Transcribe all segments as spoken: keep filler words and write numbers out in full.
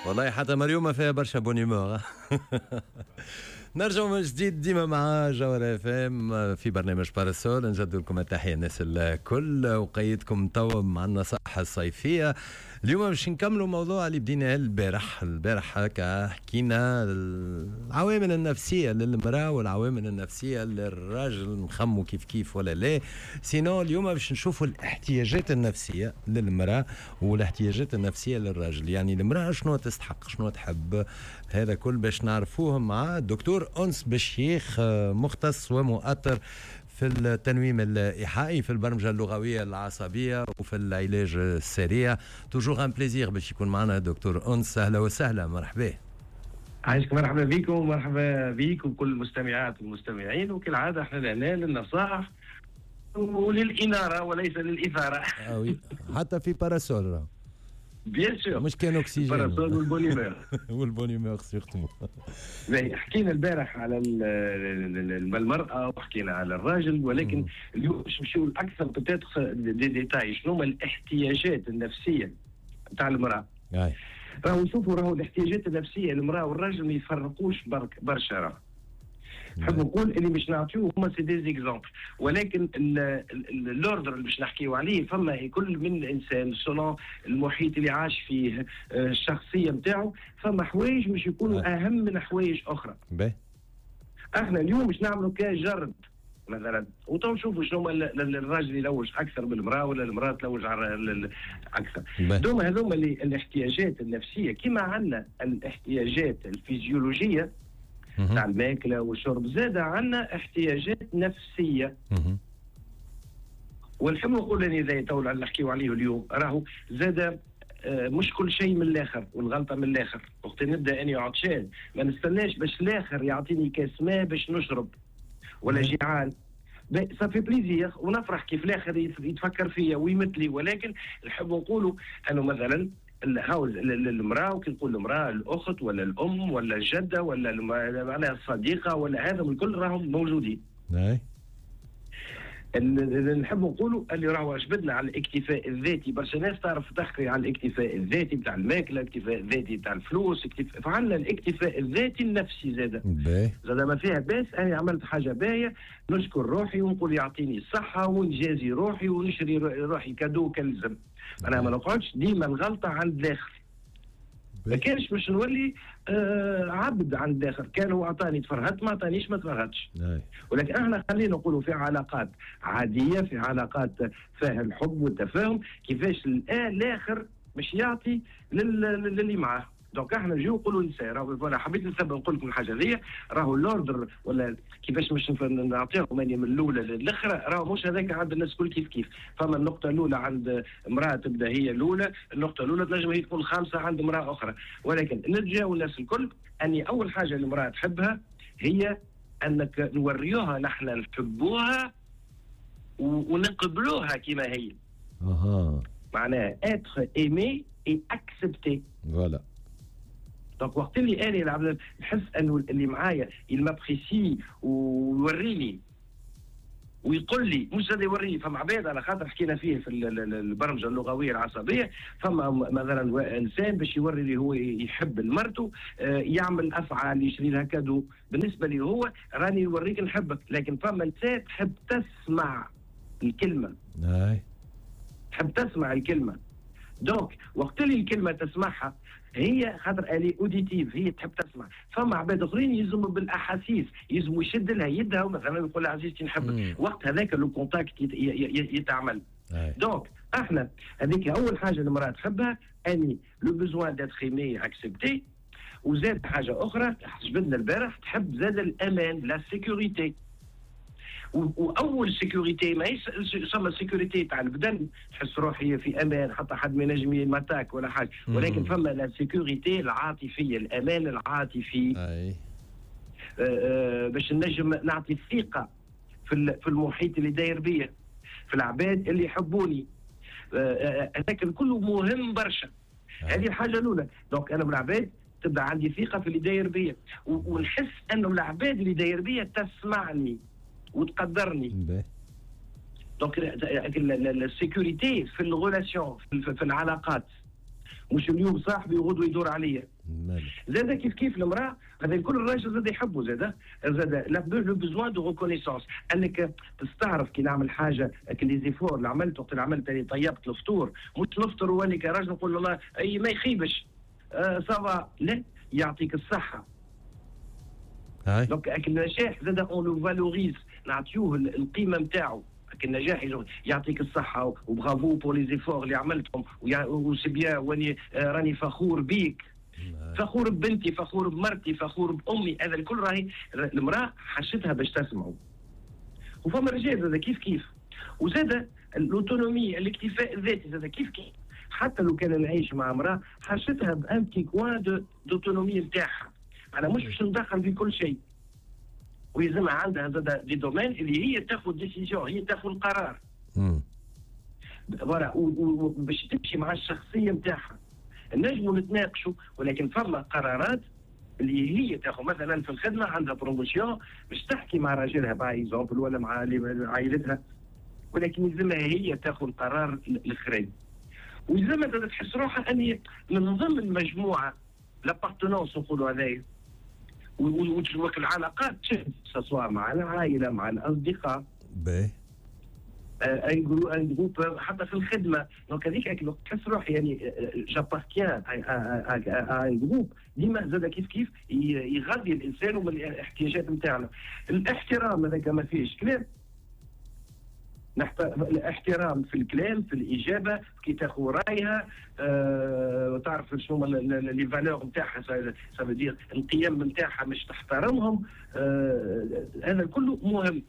والله حتى مريومة فيها برشا بونيمور. نرجع من جديد ديما مع جوهر اف ام في برنامج باراسول. نجد لكم التحية الناس الكل وقيدكم تو مع النصائح الصيفية. اليوم باش نكملوا موضوع اللي بديناه البارح. البارح هكا حكينا العوامل النفسية للمرأة والعوامل النفسية للراجل، نخموا كيف كيف ولا لا. سينو اليوم باش نشوفوا الاحتياجات النفسية للمرأة والاحتياجات النفسية للراجل. يعني المرأة شنو تستحق، شنو تحب، هذا كل باش نعرفوه مع الدكتور أنس بشيخ، مختص ومؤثر في التنويم الإيحائي، في البرمجة اللغوية العصبية وفي العلاج السريع. توجور ان بليزير باش يكون معنا دكتور أنس. أهلا وسهلا، مرحبا. عايشك، مرحبا بكم ومرحبا بكم كل المستمعات والمستمعين. وكالعادة احنا لنا للنصائح وللإنارة وليس للإثارة. وي حتى في باراسول بيان سور، مش كان اكسجين، باراسول والبونيمور والبونيمور سيرتو. حكينا البارح على المرأة وحكينا على الراجل، ولكن اليوم باش نمشيو الاكثر بتاتخ دي ديتاي. شنو هما الاحتياجات النفسية نتاع المرأة؟ اي راهو شوفوا، راهو الاحتياجات النفسية المرأة والراجل ما يفرقوش برك برشا. راه نحب نقول اللي باش نعطيوه هما سي دي زيكزامبل، ولكن الاوردر اللي باش نحكيو عليه فما كل من الانسان سولون المحيط اللي عاش فيه، الشخصيه نتاعو، فما حوايج مش يكونوا اهم من حوايج اخرى. باهي احنا اليوم باش نعملوا كجرد مثلا، وتو نشوفوا شنو الراجل يلوج اكثر من المراه ولا المراه تلوج على اكثر. دوما هذوما الاحتياجات النفسيه، كما عندنا الاحتياجات الفيزيولوجيه تاع الماكله والشرب، زاد عندنا احتياجات نفسيه. ونحب نقول اني زي تو اللي نحكيو عليه اليوم، راهو زاد مش كل شيء من الاخر والغلطه من الاخر. وقت نبدا اني عطشان ما نستناش باش الاخر يعطيني كاس ماء باش نشرب، ولا جيعان صافي بليزير ونفرح كيف الاخر يتفكر فيا ويمثلي. ولكن نحب نقولوا انه مثلا هاو المراه، وكي نقول المراه الاخت ولا الام ولا الجده ولا معناها الصديقه ولا هذا الكل راهم موجودين. اي نحب نقولوا اللي راهو اجبدنا على الاكتفاء الذاتي. برشا ناس تعرف تحكي على الاكتفاء الذاتي بتاع الماكله، الاكتفاء الذاتي بتاع الفلوس، اكتفاء فعلا الاكتفاء الذاتي النفسي زاد زاد ما فيها باس. انا عملت حاجه باهيه نشكر روحي ونقول يعطيني الصحه ونجازي روحي ونشري روحي كادو كالزم. انا ما نقعدش ديما الغلطه عند الاخر. ما كانش باش نولي آه عبد عند الاخر. كان هو عطاني تفرهت، ما عطانيش ما تفرهتش. ولكن احنا خلينا نقولوا في علاقات عاديه، في علاقات فيها الحب والتفاهم، كيفاش الاخر مش يعطي للي معاه. دونك احنا نجيو نقولوا للنساء، راهو انا حبيت نسبق نقول لكم الحاجه هذيا، راهو الاوردر ولا كيفاش مش نعطيهم من الاولى للاخرى، راهو مش هذاك عند الناس كل كيف كيف. فما النقطه الاولى عند امراه تبدا هي الاولى، النقطه الاولى تنجم هي تكون خامسه عند امراه اخرى. ولكن نرجعوا الناس الكل اني اول حاجه المراه تحبها هي انك نوريوها نحن نحبوها ونقبلوها كما هي. اها معناها être aimé et accepté. فوالا. دونك وقت اللي انا العبد نحس انه اللي معايا يلمابريسي ويوريني ويقول لي، مش زاد يوريني. فما عباد على خاطر حكينا فيه في البرمجه اللغويه العصبيه، فما مثلا انسان باش يوري لي هو يحب مرته يعمل افعال، يشري لها كادو. بالنسبه لي هو راني يوريك نحبك. لكن فما انسان تحب تسمع الكلمه، اي تحب تسمع الكلمه. دونك وقت اللي الكلمه تسمعها هي خاطر الي اوديتيف، هي تحب تسمع. فما عباد اخرين يلزموا بالاحاسيس، يلزموا يشد لها يدها ومثلا يقول لها عزيزتي نحبك. وقت هذاك لو كونتاكت يتعمل. دونك احنا هذيك اول حاجه المراه تحبها، اني لو بوزوان داتر ايمي اكسبتي. وزاد حاجه اخرى جبدنا البارح، تحب زاد الامان، لا سيكوريتي. واول سيكوريتي ما يسمى السيكوريتي تاع البدن، تحس روحي في امان، حتى حد ما ينجم يماتاك ولا حاجه. ولكن فما لا سيكوريتي العاطفيه، الامان العاطفي. اي آه آه باش نجم نعطي الثقه في في المحيط اللي داير بيا، في العباد اللي يحبوني. هذاك آه الكل مهم برشا. هذه الحاجه الاولى. دونك انا بالعباد تبدا عندي ثقه في اللي داير بيا، ونحس انه العباد اللي داير بيا تسمعني وتقدرني. دونك السيكوريتي في الغولاسيون، في العلاقات. مش اليوم صاحبي وغدوه يدور عليا. زاد كيف كيف المراه هذا الكل الراجل زاد يحبه زاد زاد لو بيزوان دو ريكونيسونس انك تستعرف كي نعمل حاجه كي لي زيفور اللي عملت وقت اللي عملت اللي طيبت الفطور مش نفطر واني كراجل نقول والله اي ما يخيبش آه سافا لا يعطيك الصحه. دونك النجاح زاد اون لو فالوريز نعطيوه القيمه نتاعو. النجاح يعطيك الصحه وبرافو بور لي زيفور اللي عملتهم وسي بيان واني راني فخور بيك فخور ببنتي فخور بمرتي فخور بامي. هذا الكل راهي المراه حشتها باش تسمعوا. وفما رجال زاد كيف كيف وزاد الاوتونومي الاكتفاء الذاتي زاد كيف كيف حتى لو كان نعيش مع امراه حشتها بان بتي كوان دوتونومي نتاعها. انا مش باش ندخل في كل شيء ويلزمها عندها زاد دي دومين اللي هي تاخذ ديسيجن هي تاخذ القرار. فوالا باش تمشي مع الشخصيه نتاعها. نجموا نتناقشوا ولكن فما قرارات اللي هي تاخذ مثلا في الخدمه عندها بروموسيون باش تحكي مع راجلها باي اكزومبل ولا مع عائلتها ولكن يلزمها هي تاخذ قرار الاخرين. ويلزمها تحس روحها اني من ضمن المجموعه لابارتونونس نقولوا هذايا وتشوف العلاقات سواء مع العائله مع الاصدقاء. باهي. ان جروب ان جروب حتى في الخدمه دونك هذيك تحس روحي يعني جابارتيان ان جروب ديما زاد كيف كيف يغذي الانسان ومن الاحتياجات نتاعنا. الاحترام هذاك ما فيهش كلام. الاحترام في الكلام في الاجابه كي تاخذ رايها أه تعرف شنو لي فالور نتاعها سافو القيم نتاعها مش تحترمهم. أه هذا كله مهم.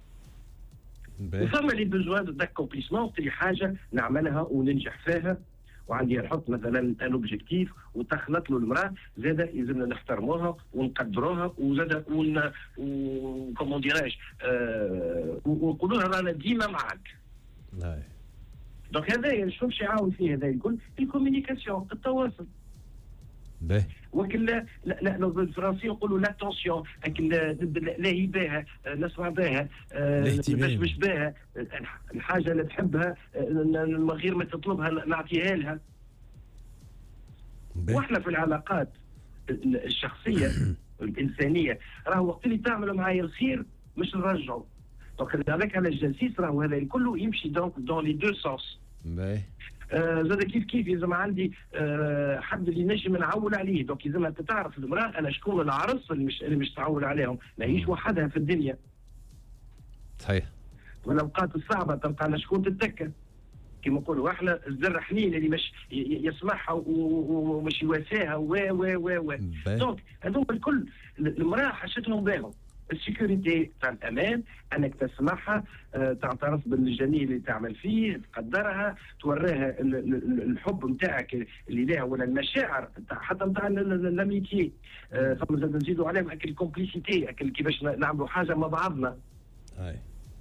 وثم لي بوزوان داكومبليسمون في حاجه نعملها وننجح فيها وعندي نحط مثلا ان اوبجيكتيف وتخلط له المراه زاد يلزمنا نحترموها ونقدروها وزاد ون وكومون ديراج أه ونقولوا لها رانا ديما معاك. دونك هذا شنو باش يعاون فيه هذا الكل الكوميونيكاسيون التواصل. باهي. ولكن لا لا لا الفرنسيين يقولوا لاتونسيون لكن لا بها نسمع بها باش مش بها الحاجه اللي تحبها من غير ما تطلبها نعطيها لها. واحنا في العلاقات الشخصيه الانسانيه راه وقت اللي تعملوا معايا الخير مش نرجعوا. دونك هذاك على الجنسيس راهو هذا الكل يمشي دونك دون لي دو سونس. باهي. آه زاد كيف كيف لازم عندي آه حد اللي نجم نعول عليه. دونك لازم انت تعرف المراه انا شكون العرس اللي مش اللي مش تعول عليهم ماهيش وحدها في الدنيا. صحيح. والاوقات الصعبه تلقى انا شكون تتكى كما نقولوا احنا الزر حنين اللي مش يسمعها ومش يواساها و و و و دونك هذوما الكل المراه حشتهم باهم. السيكوريتي تاع الامان انك تسمعها أه، تعترف بالجميل اللي تعمل فيه تقدرها توراها الحب نتاعك اللي لها ولا المشاعر حتى نتاع لاميتي أه، ثم زاد نزيدوا عليهم اكل الكومبليسيتي اكل كيفاش نعملوا حاجه مع بعضنا. اي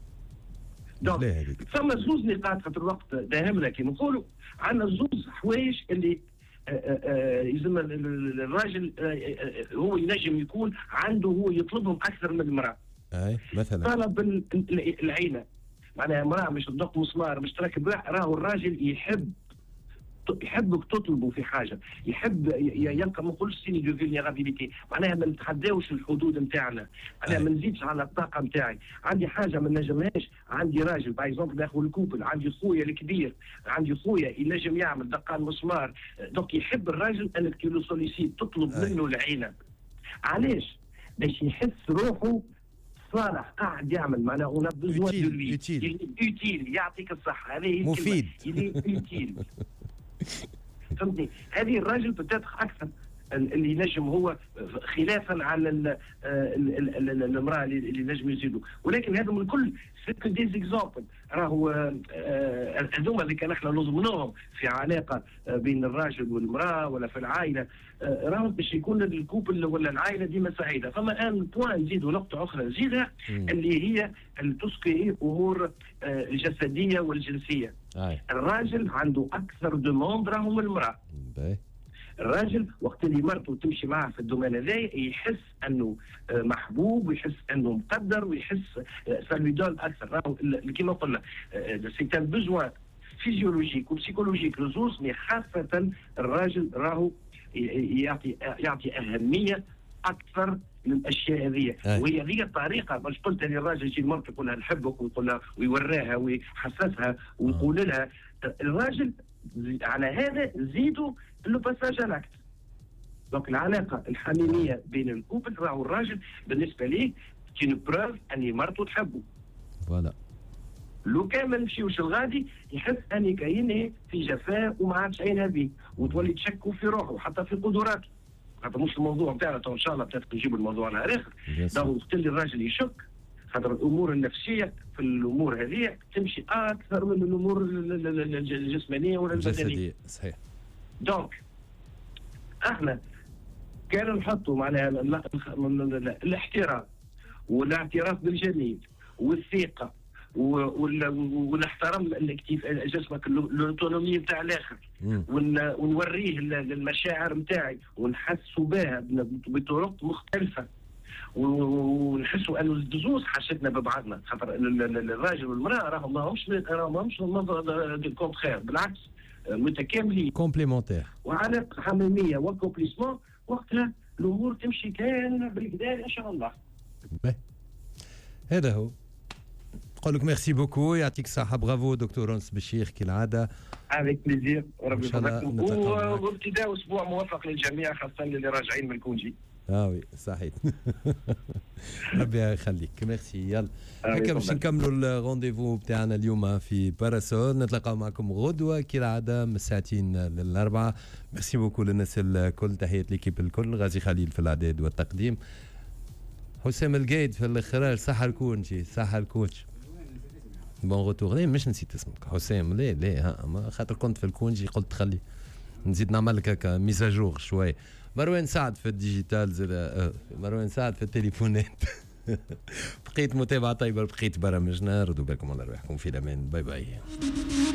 دونك ثم زوز نقاط خاطر الوقت داهمنا كي نقولوا عندنا زوز حوايج اللي يلزم الراجل هو ينجم يكون عنده هو يطلبهم اكثر من المراه. اي مثلا طلب العينه معناها امراه مش تدق مسمار مش تركب راهو الراجل يحب يحبك تطلبه في حاجه يحب يلقى ما نقولش سيني دو فيلنيرابيليتي معناها ما نتحداوش الحدود نتاعنا معناها ما نزيدش على الطاقه نتاعي. عندي حاجه ما نجمهاش عندي راجل باي اكزومبل ناخذ الكوبل عندي خويا الكبير عندي خويا ينجم يعمل دقان مسمار دونك يحب الراجل انك تلو سوليسيت تطلب أي. منه العينه. علاش؟ باش يحس روحه صالح قاعد يعمل معناها اون بوزوان دو لوي يوتيل يعطيك الصحه هذه مفيد يوتيل فهمتني. هذه الراجل بتاتخ اكثر اللي ينجم هو خلافا على المراه اللي نجم يزيدوا ولكن هذا من كل سيكو ديز اكزامبل راهو هذوما اللي كان احنا نضمنوهم في علاقه بين الراجل والمراه ولا في العائله راهو باش يكون الكوبل ولا العائله ديما سعيده. فما ان بوان نزيدوا نقطه اخرى نزيدها اللي هي تسقي امور الجسديه والجنسيه. آه. الراجل عنده اكثر دوموند راهو من المراه. الراجل وقت اللي مرته تمشي معه في الدومين هذا يحس انه محبوب ويحس انه مقدر ويحس سالويدول اكثر راهو كيما قلنا سي ان بوزوان فيزيولوجيك وبسيكولوجيك لزوز، مي خاصه الراجل راهو يعطي يعطي اهميه اكثر للاشياء هذه، وهي هذه الطريقه. باش قلت للراجل يجي المرأة يقول لها نحبك ويقول لها ويوراها ويحسسها ويقول لها، الراجل على هذا زيدوا لو باساج الاكت. دونك العلاقه الحميميه بين الكوبل راهو الراجل بالنسبه ليه كي بروف اني مرته تحبه. فوالا. لو كان ما نمشيوش الغادي يحس اني كاين في جفاء وما عادش عينها به، وتولي تشكوا في روحه وحتى في قدراته. هذا مش الموضوع بتاعنا ان شاء الله، بتاعك نجيب الموضوع على الاخر. دونك وقت اللي الراجل يشك، خاطر الامور النفسيه في الامور هذه تمشي اكثر من الامور الجسمانيه ولا البدنيه. صحيح. دونك احنا كان نحطوا معناها الاحترام والاعتراف بالجميل والثقه ونحترم جسمك الاوتونوميه نتاع الاخر، ونوريه المشاعر نتاعي ونحسوا بها بطرق مختلفه، ونحسوا انه الدزوز حاجتنا ببعضنا. خاطر الراجل والمراه راهم ماهمش ماهمش كونتخير، بالعكس متكاملين كومبليمونتير، وعلاقه حميميه وكومبليسمون، وقتها الامور تمشي كان بالكدا ان شاء الله. هذا هو. نقول لك ميرسي بوكو، يعطيك الصحة. برافو دكتور أنس بشير كالعادة. افيك بليزير، وربي يبارككم، وابتداء اسبوع موفق للجميع خاصة اللي راجعين من كونجي. اه وي صحيح. ربي يخليك، ميرسي. يلا هكا باش نكملوا الرونديفو بتاعنا اليوم في باراسول. نتلاقاو معكم غدوة كالعادة من الساعتين للأربعة. ميرسي بوكو للناس الكل، تحية ليكيب الكل، غازي خليل في الإعداد والتقديم، حسام القايد في الإخراج، صح الكونجي، صح الكوتش. بون غوتور. ليه مش نسيت اسمك حسام؟ ليه ليه ها، خاطر كنت في الكونجي قلت خلي نزيد نعمل لك هكا ميزاجور شوي. مروان سعد في الديجيتال زي أه. مروان سعد في التليفونات. بقيت متابعة طيبة، بقيت برامجنا. ردوا بالكم على رواحكم، في الأمان. باي باي.